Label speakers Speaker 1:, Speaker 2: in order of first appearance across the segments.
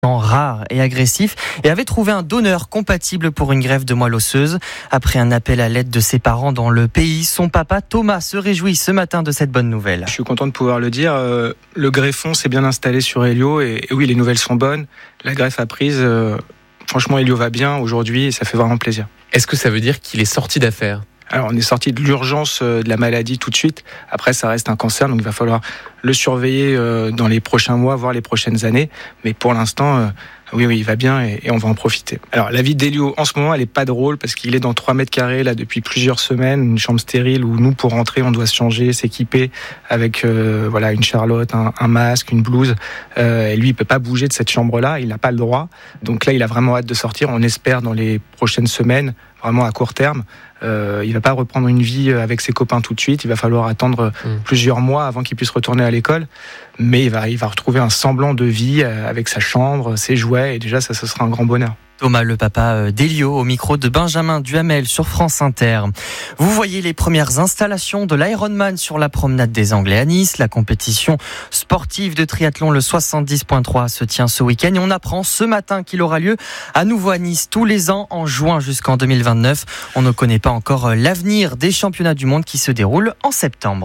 Speaker 1: rare et agressif et avait trouvé un donneur compatible pour une greffe de moelle osseuse. Après un appel à l'aide de ses parents dans le pays, son papa Thomas se réjouit ce matin de cette bonne nouvelle.
Speaker 2: Je suis content de pouvoir le dire. Le greffon s'est bien installé sur Elio et oui, les nouvelles sont bonnes. La greffe a prise. Franchement, Elio va bien aujourd'hui et ça fait vraiment plaisir.
Speaker 3: Est-ce que ça veut dire qu'il est sorti d'affaire ?
Speaker 2: Alors, on est sorti de l'urgence de la maladie tout de suite. Après, ça reste un cancer, donc il va falloir le surveiller dans les prochains mois, voire les prochaines années. Mais pour l'instant, oui, il va bien et on va en profiter. Alors, la vie d'Elio, en ce moment, elle est pas drôle parce qu'il est dans 3 mètres carrés, là, depuis plusieurs semaines, une chambre stérile où nous, pour rentrer, on doit se changer, s'équiper avec, une charlotte, un masque, une blouse. Et lui, il peut pas bouger de cette chambre-là, il n'a pas le droit. Donc là, il a vraiment hâte de sortir. On espère dans les prochaines semaines, vraiment à court terme. Il va pas reprendre une vie avec ses copains tout de suite. Il va falloir attendre plusieurs mois avant qu'il puisse retourner à l'école. Mais il va retrouver un semblant de vie avec sa chambre, ses jouets. Et déjà, ça, ce sera un grand bonheur.
Speaker 1: Thomas, le papa d'Elio, au micro de Benjamin Duhamel sur France Inter. Vous voyez les premières installations de l'Ironman sur la promenade des Anglais à Nice. La compétition sportive de triathlon, le 70.3, se tient ce week-end. Et on apprend ce matin qu'il aura lieu à nouveau à Nice tous les ans en juin jusqu'en 2029. On ne connaît pas encore l'avenir des championnats du monde qui se déroulent en septembre.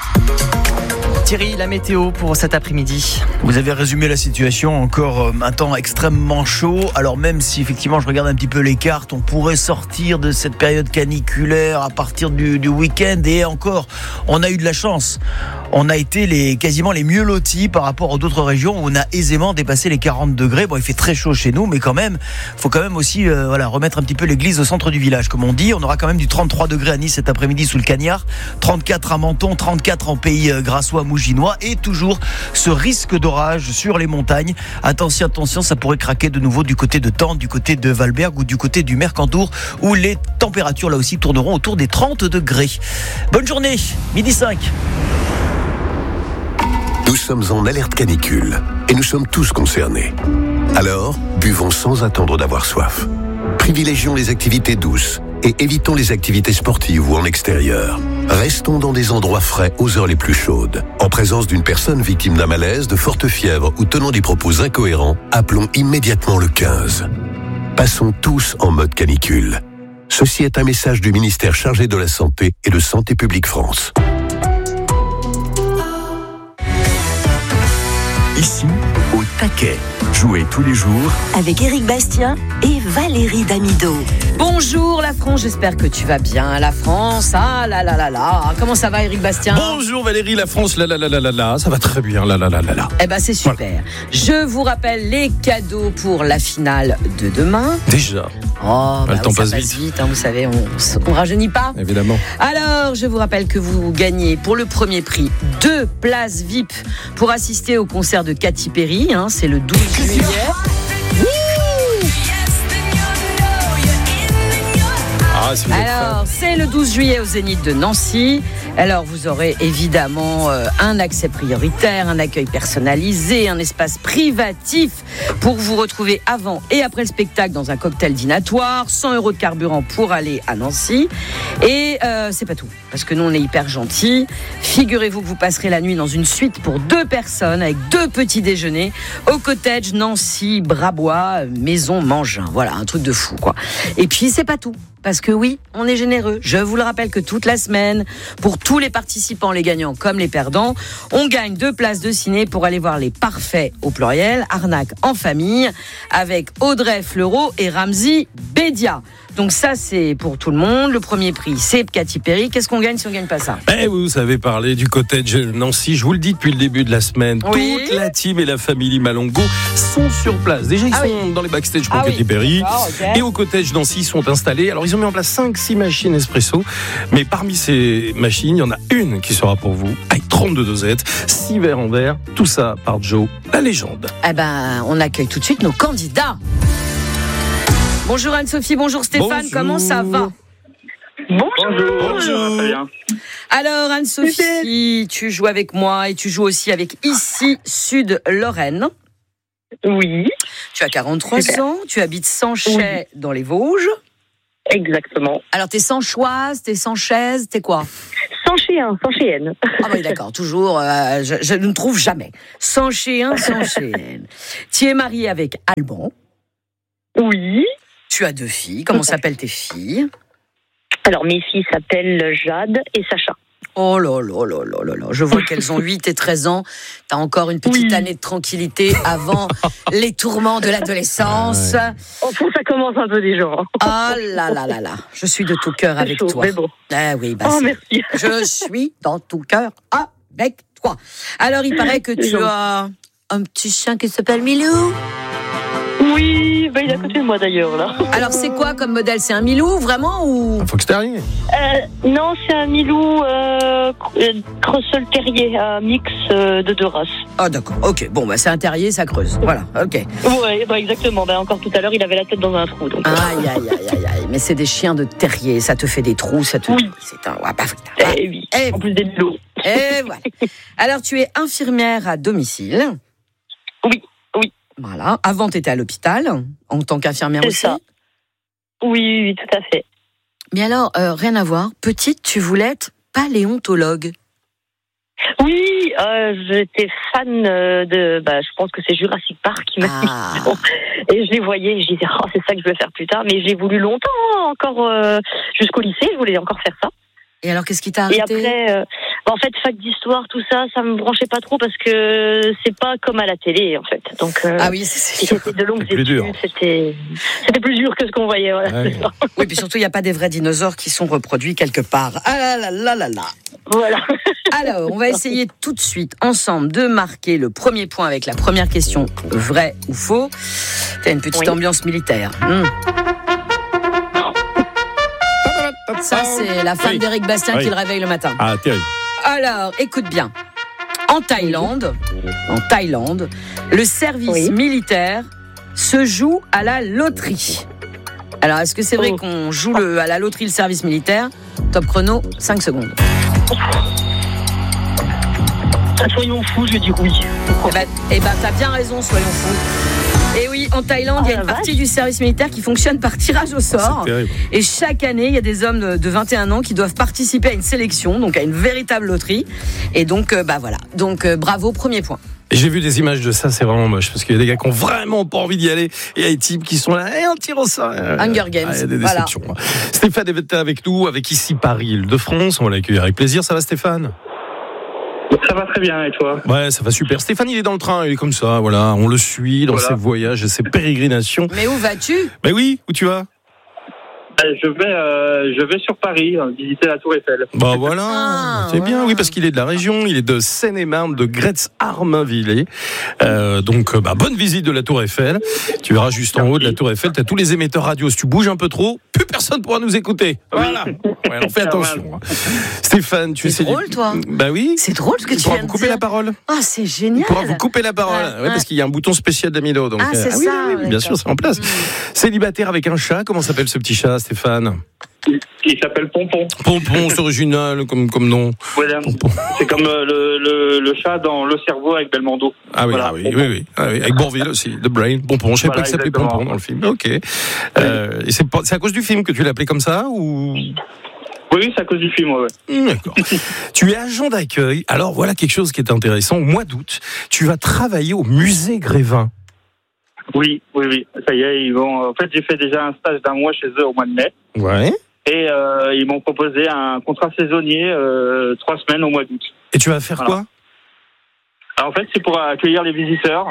Speaker 1: Thierry, la météo pour cet après-midi.
Speaker 4: Vous avez résumé la situation, encore un temps extrêmement chaud. Alors même si effectivement je regarde un petit peu les cartes, on pourrait sortir de cette période caniculaire à partir du week-end. Et encore, on a eu de la chance. On a été quasiment les mieux lotis par rapport aux autres régions où on a aisément dépassé les 40 degrés. Bon, il fait très chaud chez nous, mais quand même, faut quand même aussi remettre un petit peu l'église au centre du village, comme on dit. On aura quand même du 33 degrés à Nice cet après-midi sous le Cagnard, 34 à Menton, 34 en pays grassois, Mouginois, et toujours ce risque d'orage sur les montagnes. Attention, ça pourrait craquer de nouveau du côté de Tente, du côté de Valberg ou du côté du Mercantour, où les températures là aussi tourneront autour des 30 degrés. Bonne journée, 12h05.
Speaker 5: Nous sommes en alerte canicule et nous sommes tous concernés. Alors, buvons sans attendre d'avoir soif. Privilégions les activités douces et évitons les activités sportives ou en extérieur. Restons dans des endroits frais aux heures les plus chaudes. En présence d'une personne victime d'un malaise, de forte fièvre ou tenant des propos incohérents, appelons immédiatement le 15. Passons tous en mode canicule. Ceci est un message du ministère chargé de la Santé et de Santé publique France.
Speaker 6: Ici, au taquet. Jouez tous les jours
Speaker 7: avec Éric Bastien et Valérie Damido.
Speaker 8: Bonjour la France, j'espère que tu vas bien. La France, ah là là là là. Comment ça va Éric Bastien ?
Speaker 9: Bonjour Valérie, la France, là là là là là là. Ça va très bien, là là là là là.
Speaker 8: Eh ben c'est super. Voilà. Je vous rappelle les cadeaux pour la finale de demain.
Speaker 9: Déjà.
Speaker 8: Le temps passe vite. Vous savez, on rajeunit pas.
Speaker 9: Évidemment.
Speaker 8: Alors, je vous rappelle que vous gagnez pour le premier prix 2 places VIP pour assister au concert de Katy Perry. C'est le 12 juillet. Alors, c'est le 12 juillet au Zénith de Nancy. Alors, vous aurez évidemment un accès prioritaire, un accueil personnalisé, un espace privatif pour vous retrouver avant et après le spectacle dans un cocktail dînatoire, 100 € de carburant pour aller à Nancy. Et c'est pas tout, parce que nous, on est hyper gentils. Figurez-vous que vous passerez la nuit dans une suite pour 2 personnes avec 2 petits déjeuners au cottage Nancy Brabois, maison Mangin. Voilà, un truc de fou, quoi. Et puis, c'est pas tout. Parce que oui, on est généreux. Je vous le rappelle que toute la semaine, pour tous les participants, les gagnants comme les perdants, on gagne 2 places de ciné pour aller voir Les Parfaits au pluriel, Arnaque en famille, avec Audrey Fleurot et Ramzy Bédia. Donc ça, c'est pour tout le monde. Le premier prix, c'est Katy Perry. Qu'est-ce qu'on gagne si on gagne pas ça ?
Speaker 9: Vous avez parlé du cottage Nancy. Je vous le dis depuis le début de la semaine. Oui. Toute la team et la famille Malongo sont sur place. Déjà, ils sont dans les backstage pour Katy Perry. Okay. Et au cottage Nancy, ils sont installés. Alors, ils ont mis en place 5-6 machines espresso. Mais parmi ces machines, il y en a une qui sera pour vous, avec 32 dosettes, 6 verres en verre. Tout ça par Joe, la légende.
Speaker 8: On accueille tout de suite nos candidats. Bonjour Anne-Sophie, bonjour Stéphane, bonjour. Comment ça va ?
Speaker 10: Bonjour. Très bien.
Speaker 8: Alors Anne-Sophie, tu joues avec moi et tu joues aussi avec Ici Sud Lorraine.
Speaker 10: Oui.
Speaker 8: Tu as 43 ans, tu habites Sanchet dans les Vosges.
Speaker 10: Exactement.
Speaker 8: Alors t'es Sanchoise, t'es Sanchaise, t'es quoi ?
Speaker 10: Sans Chéen, sans Chéenne.
Speaker 8: Ah oui, d'accord, toujours, je ne trouve jamais. Sans Chéen, sans Chéenne. Tu es mariée avec Alban.
Speaker 10: Oui.
Speaker 8: Tu as 2 filles. Comment s'appellent tes filles?
Speaker 10: Alors, mes filles s'appellent Jade et Sacha.
Speaker 8: Oh là là là là là là. Je vois qu'elles ont 8 et 13 ans. T'as encore une petite année de tranquillité avant les tourments de l'adolescence.
Speaker 10: Ah ouais. Oh, ça commence un peu déjà.
Speaker 8: Ah là là là là. Je suis de tout cœur avec
Speaker 10: chaud,
Speaker 8: toi.
Speaker 10: Mais bon.
Speaker 8: Ah oui, bah
Speaker 10: merci.
Speaker 8: Je suis dans tout cœur avec toi. Alors, il paraît que tu as un petit chien qui s'appelle Milou.
Speaker 10: Oui, il est à côté de moi d'ailleurs là.
Speaker 8: Alors c'est quoi comme modèle? C'est un Milou vraiment ou
Speaker 9: un Fox Terrier?
Speaker 10: Non, c'est un Milou Creusel Terrier, un mix de 2 races.
Speaker 8: Ah d'accord, ok. Bon bah c'est un terrier, ça creuse. Voilà, ok.
Speaker 10: Ouais, bah exactement. Bah encore tout à l'heure, il avait la tête dans un trou. Donc...
Speaker 8: Aïe aïe aïe aïe aïe. Mais c'est des chiens de terrier, ça te fait des trous, ça te.
Speaker 10: Oui.
Speaker 8: C'est un. Ah, bah,
Speaker 10: oui. En plus des Milous.
Speaker 8: Et voilà. Alors tu es infirmière à domicile.
Speaker 10: Oui.
Speaker 8: Voilà. Avant, tu étais à l'hôpital, en tant qu'infirmière
Speaker 10: c'est
Speaker 8: aussi.
Speaker 10: Ça. Oui, tout à fait.
Speaker 8: Mais alors, rien à voir. Petite, tu voulais être paléontologue.
Speaker 10: Oui, j'étais fan de. Je pense que c'est Jurassic Park qui m'a dit. Et je les voyais, et je disais, c'est ça que je veux faire plus tard. Mais j'ai voulu longtemps, encore jusqu'au lycée, je voulais encore faire ça.
Speaker 8: Et alors, qu'est-ce qui t'a arrêté?
Speaker 10: Et après, en fait, fac d'histoire, tout ça, ça me branchait pas trop parce que c'est pas comme à la télé, en fait. Donc,
Speaker 8: ah oui,
Speaker 10: c'était de longues études, c'était plus dur que ce qu'on voyait. Voilà,
Speaker 9: ouais.
Speaker 8: Oui, puis surtout, il n'y a pas des vrais dinosaures qui sont reproduits quelque part. Ah là là là là là.
Speaker 10: Voilà.
Speaker 8: Alors, on va essayer tout de suite, ensemble, de marquer le premier point avec la première question, vrai ou faux. T'as une petite ambiance militaire. Ça, c'est la femme d'Éric Bastien qui le réveille le matin.
Speaker 9: Ah, terrible.
Speaker 8: Alors, écoute bien. En Thaïlande, le service militaire se joue à la loterie. Alors, est-ce que c'est vrai qu'on joue à la loterie le service militaire? Top chrono, 5 secondes.
Speaker 10: Soyons fous, je dis oui.
Speaker 8: Eh ben, t'as bien raison, soyons fous. Et oui, en Thaïlande, il y a une partie du service militaire qui fonctionne par tirage au sort. Et chaque année, il y a des hommes de 21 ans qui doivent participer à une sélection, donc à une véritable loterie. Et donc, voilà. Donc, bravo, premier point.
Speaker 9: Et j'ai vu des images de ça, c'est vraiment moche, parce qu'il y a des gars qui ont vraiment pas envie d'y aller, et il y a des types qui sont là, et on tire au sort.
Speaker 8: Hunger Games.
Speaker 9: Il y a des déceptions. Voilà. Stéphane est avec nous, avec ici Paris, Île-de-France. On va l'accueillir avec plaisir. Ça va, Stéphane?
Speaker 11: Ça va très bien, et toi?
Speaker 9: Ouais, ça va super. Stéphane, il est dans le train, il est comme ça, voilà. On le suit dans ses voyages et ses pérégrinations.
Speaker 8: Mais où vas-tu?
Speaker 9: Ben oui, où tu vas?
Speaker 11: Je vais sur Paris visiter la Tour Eiffel.
Speaker 9: Bah voilà, c'est bien, oui, parce qu'il est de la région, il est de Seine-et-Marne, de Gretz-Armainvillers. Donc, bonne visite de la Tour Eiffel. Tu verras juste en haut de la Tour Eiffel, tu as tous les émetteurs radio. Si tu bouges un peu trop, plus personne pourra nous écouter. Voilà. Ouais, alors fais attention. Stéphane, tu sais.
Speaker 8: C'est drôle, toi.
Speaker 9: Bah oui.
Speaker 8: C'est drôle ce que tu viens de dire.
Speaker 9: Vous couper la parole.
Speaker 8: Ah, c'est génial.
Speaker 9: On pourra vous couper la parole. Ouais, parce qu'il y a un bouton spécial d'Amilo. Donc,
Speaker 8: c'est ça.
Speaker 9: Oui, bien sûr, c'est en place. Célibataire avec un chat, comment s'appelle ce petit chat, Stéphane?
Speaker 11: Il s'appelle Pompon.
Speaker 9: Pompon, c'est original comme nom.
Speaker 11: Voilà. C'est comme le chat dans Le Cerveau avec Belmondo.
Speaker 9: Ah oui, voilà, oui. Avec Bourvil aussi, The Brain. Pompon, je savais pas qu'il s'appelait Pompon dans le film. Ok. Et c'est à cause du film que tu l'as appelé comme ça ou?
Speaker 11: Oui, c'est à cause du film, ouais.
Speaker 9: D'accord. Tu es agent d'accueil. Alors voilà quelque chose qui est intéressant. Au mois d'août, tu vas travailler au musée Grévin.
Speaker 11: Oui. Ça y est, ils vont. En fait, j'ai fait déjà un stage d'1 mois chez eux au mois de mai.
Speaker 9: Ouais.
Speaker 11: Et ils m'ont proposé un contrat saisonnier 3 semaines au mois d'août.
Speaker 9: Et tu vas faire quoi?
Speaker 11: Alors, en fait, c'est pour accueillir les visiteurs,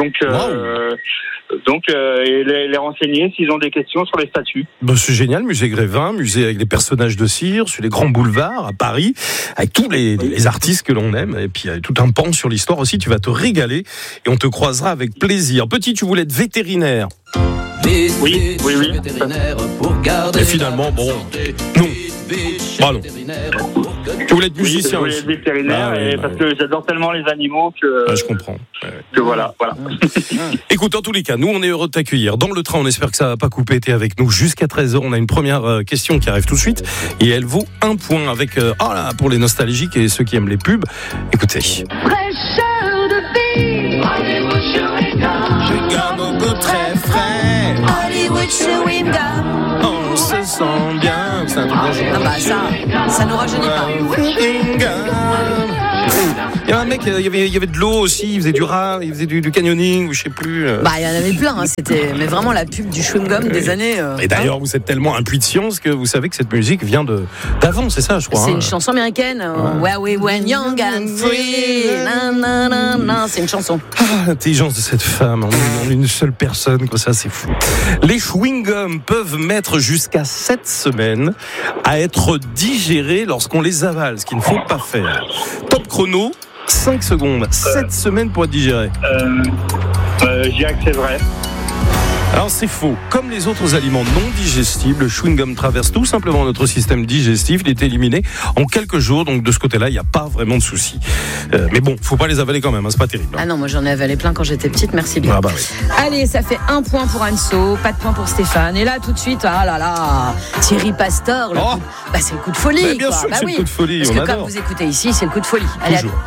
Speaker 11: et les renseigner s'ils ont des questions sur les statues.
Speaker 9: C'est génial, musée Grévin, musée avec des personnages de cire, sur les grands boulevards à Paris, avec tous les artistes que l'on aime, et puis il y a tout un pan sur l'histoire aussi. Tu vas te régaler et on te croisera avec plaisir. Petit, tu voulais être vétérinaire.
Speaker 11: Oui.
Speaker 9: Et finalement, non. Non. Tu voulais être musicien aussi.
Speaker 11: Je voulais être vétérinaire parce que j'adore tellement les animaux que.
Speaker 9: Je comprends.
Speaker 11: Que voilà.
Speaker 9: Écoute, en tous les cas, nous on est heureux de t'accueillir dans le train. On espère que ça va pas couper. T'es avec nous jusqu'à 13h. On a une première question qui arrive tout de suite et elle vaut 1 point avec pour les nostalgiques et ceux qui aiment les pubs. Écoutez.
Speaker 12: Fraîcheur de vie, Hollywood chewing gum.
Speaker 9: Je garde au goût très frais.
Speaker 12: Hollywood chewing gum.
Speaker 9: On se sent bien. C'est un truc
Speaker 8: Ah bah ça nous rajeunit pas.
Speaker 9: Il y a un mec, il y avait de l'eau aussi, il faisait du rat, il faisait du canyoning, ou je sais plus.
Speaker 8: Bah il y en avait plein, hein. C'était mais vraiment la pub du chewing-gum des années.
Speaker 9: Et d'ailleurs, vous êtes tellement impuis de science que vous savez que cette musique vient d'avant, c'est ça, je crois.
Speaker 8: C'est une chanson américaine. Where we went young and free. C'est une chanson.
Speaker 9: L'intelligence de cette femme en une seule personne, quoi, ça c'est fou. Les chewing-gums peuvent mettre jusqu'à 7 semaines à être digérés lorsqu'on les avale, ce qu'il ne faut pas faire. Top chrono, 5 secondes, 7 semaines pour être digéré.
Speaker 11: Je dirais que c'est vrai.
Speaker 9: Alors c'est faux. Comme les autres aliments non digestibles, le chewing-gum traverse tout simplement notre système digestif. Il est éliminé en quelques jours. Donc de ce côté-là, il n'y a pas vraiment de souci. Mais bon, faut pas les avaler quand même. Hein, c'est pas terrible.
Speaker 8: Ah non, moi j'en ai avalé plein quand j'étais petite. Merci bien.
Speaker 9: Ah bah oui.
Speaker 8: Allez, ça fait 1 point pour Anso, pas de point pour Stéphane. Et là tout de suite, ah là là, Thierry Pastor. C'est le coup de folie.
Speaker 9: Mais bien sûr que c'est le coup de folie.
Speaker 8: Parce que comme vous écoutez ici, c'est le coup de folie. Allez,